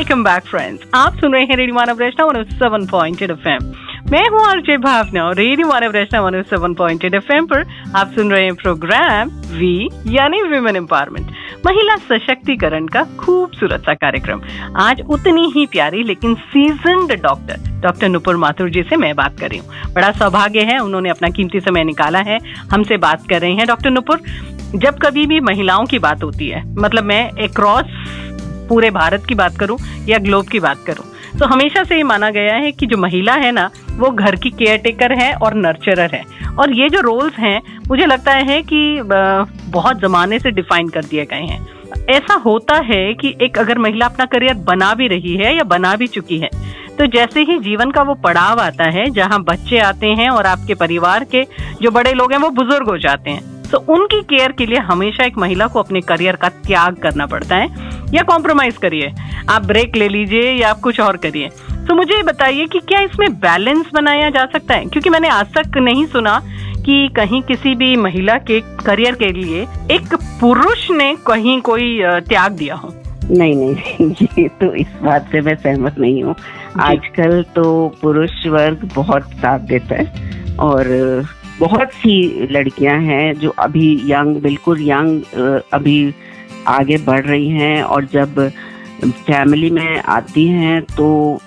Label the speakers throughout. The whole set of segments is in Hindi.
Speaker 1: वेलकम बैक फ्रेंड्स, आप सुन रहे हैं रेडियो मानव रचना 107.8 FM। मैं हूँ आरजे भावना और रेडियो मानव रचना 107.8 FM पर आप सुन रहे हैं प्रोग्राम वी यानी विमेन एम्पावरमेंट, महिला सशक्तिकरण का खूबसूरत सा कार्यक्रम। आज उतनी ही प्यारी लेकिन सीजन्ड डॉक्टर नुपुर माथुर जी से मैं बात कर रही हूँ। बड़ा सौभाग्य है, उन्होंने अपना कीमती समय निकाला है, हमसे बात कर रहे हैं। डॉक्टर नुपुर, जब कभी भी महिलाओं की बात होती है, मतलब मैं अक्रॉस पूरे भारत की बात करूं या ग्लोब की बात करूं, तो हमेशा से ये माना गया है कि जो महिला है ना, वो घर की केयर टेकर है और नर्चरर है। और ये जो रोल्स हैं, मुझे लगता है कि बहुत जमाने से डिफाइन कर दिए गए हैं। ऐसा होता है कि एक अगर महिला अपना करियर बना भी रही है या बना भी चुकी है, तो जैसे ही जीवन का वो पड़ाव आता है जहाँ बच्चे आते हैं और आपके परिवार के जो बड़े लोग हैं वो बुजुर्ग हो जाते हैं, तो उनकी केयर के लिए हमेशा एक महिला को अपने करियर का त्याग करना पड़ता है। या कॉम्प्रोमाइज करिए, आप ब्रेक ले लीजिए या आप कुछ और करिए। तो मुझे ये बताइए कि क्या इसमें बैलेंस बनाया जा सकता है? क्योंकि मैंने आज तक नहीं सुना कि कहीं किसी भी महिला के करियर के लिए एक पुरुष ने कहीं कोई त्याग दिया हो।
Speaker 2: नहीं, ये तो इस बात से मैं सहमत नहीं हूँ। आजकल तो पुरुष वर्ग बहुत साथ देता है और बहुत सी लड़कियां हैं जो अभी बिल्कुल यंग अभी आगे बढ़ रही हैं, और जब फैमिली में आती हैं तो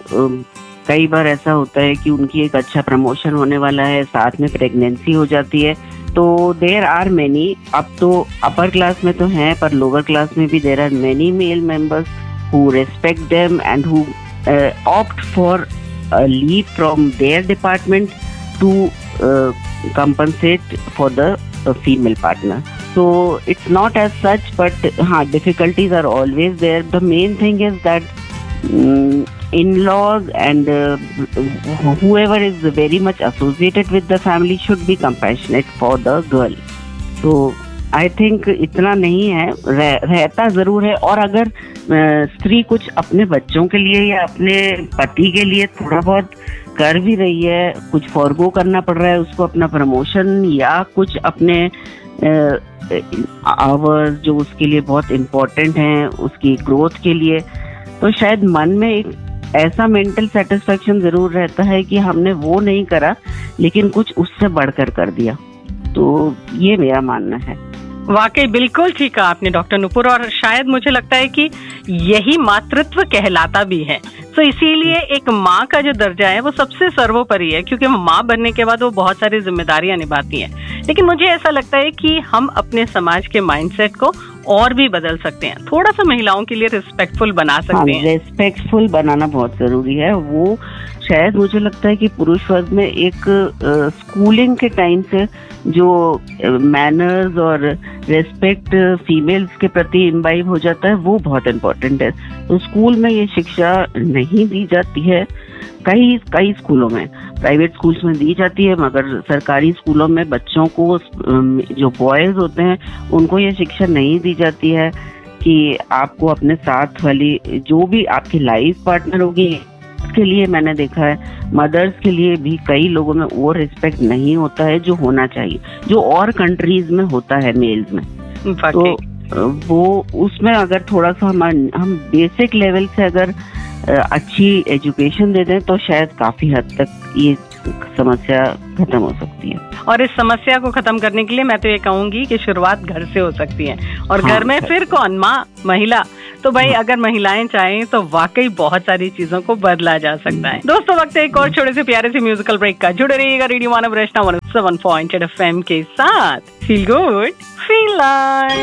Speaker 2: कई बार ऐसा होता है कि उनकी एक अच्छा प्रमोशन होने वाला है, साथ में प्रेगनेंसी हो जाती है। तो देयर आर मेनी, अब तो अपर क्लास में तो हैं, पर लोअर क्लास में भी there are many male members who respect them and who opt for leave from there department to compensate for the female partner. So it's not as such, but difficulties are always there. The main thing is that in-laws and whoever is very much associated with the family should be compassionate for the girl. So I think इतना नहीं है, रहता जरूर है। और अगर स्त्री कुछ अपने बच्चों के लिए या अपने पति के लिए थोड़ा बहुत कर भी रही है, कुछ फॉरगो करना पड़ रहा है उसको अपना प्रमोशन या कुछ अपने आवर्स जो उसके लिए बहुत इम्पोर्टेंट हैं उसकी ग्रोथ के लिए, तो शायद मन में एक ऐसा मेंटल सेटिस्फेक्शन जरूर रहता है कि हमने वो नहीं करा लेकिन कुछ उससे बढ़कर कर दिया। तो ये मेरा मानना है।
Speaker 1: वाकई बिल्कुल ठीक कहा आपने डॉक्टर नुपुर, और शायद मुझे लगता है कि यही मातृत्व कहलाता भी है। तो इसीलिए एक माँ का जो दर्जा है वो सबसे सर्वोपरि है, क्योंकि माँ बनने के बाद वो बहुत सारी जिम्मेदारियां निभाती हैं। लेकिन मुझे ऐसा लगता है कि हम अपने समाज के माइंडसेट को और भी बदल सकते हैं, थोड़ा सा महिलाओं के लिए रिस्पेक्टफुल बना सकते हैं।
Speaker 2: रिस्पेक्टफुल बनाना बहुत जरूरी है। वो शायद मुझे लगता है कि पुरुष वर्ग में एक स्कूलिंग के टाइम से जो मैनर्स और रेस्पेक्ट फीमेल्स के प्रति इम्बाइब हो जाता है वो बहुत इम्पोर्टेंट है। तो स्कूल में ये शिक्षा नहीं दी जाती है। कई स्कूलों में, प्राइवेट स्कूल्स में दी जाती है, मगर सरकारी स्कूलों में बच्चों को, जो बॉयज होते हैं, उनको ये शिक्षा नहीं दी जाती है कि आपको अपने साथ वाली जो भी आपकी लाइफ पार्टनर होगी, के लिए मैंने देखा है मदर्स के लिए भी कई लोगों में वो रिस्पेक्ट नहीं होता है जो होना चाहिए, जो और कंट्रीज में होता है मेल्स में। तो वो उसमें अगर थोड़ा सा हम बेसिक लेवल से अगर अच्छी एजुकेशन दे दें तो शायद काफी हद तक ये समस्या खत्म हो सकती है।
Speaker 1: और इस समस्या को खत्म करने के लिए मैं तो ये कहूंगी कि शुरुआत घर से हो सकती है। और घर में फिर कौन? माँ, महिला। तो भाई अगर महिलाएं चाहें तो वाकई बहुत सारी चीजों को बदला जा सकता है। दोस्तों, वक्त है एक और छोटे से प्यारे से म्यूजिकल ब्रेक का। जुड़े रहिएगा रेडियो मानव रचना 107.8 FM के साथ। Feel good, feel like.